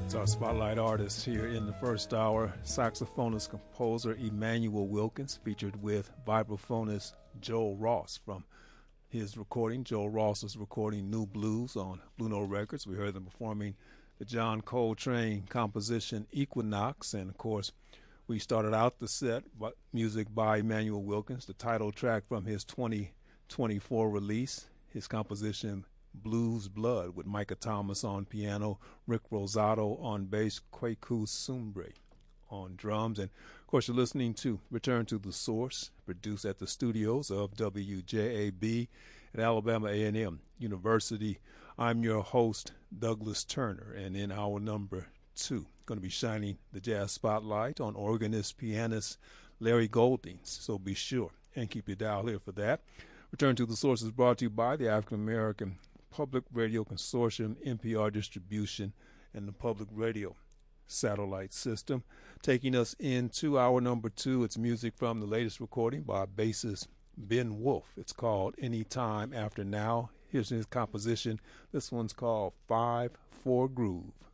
It's our spotlight artist here in the first hour, saxophonist composer Emmanuel Wilkins, featured with vibraphonist Joel Ross from his recording. Joel Ross is recording New Blues on Blue Note Records. We heard them performing the John Coltrane composition Equinox, and of course we started out the set with music by Emmanuel Wilkins, the title track from his 2024 release, his composition Blues Blood, with Micah Thomas on piano, Rick Rosato on bass, Kwaku Sumbre on drums. And of course you're listening to Return to the Source, produced at the studios of WJAB at Alabama A&M University. I'm your host, Douglas Turner, and in hour number 2, going to be shining the jazz spotlight on organist, pianist Larry Goldings. So be sure and keep your dial here for that. Return to the Source is brought to you by the African American Public Radio Consortium, NPR distribution, and the Public Radio Satellite System. Taking us into hour number 2, it's music from the latest recording by bassist Ben Wolf. It's called Anytime After Now. Here's his composition. This one's called 5/4 Groove.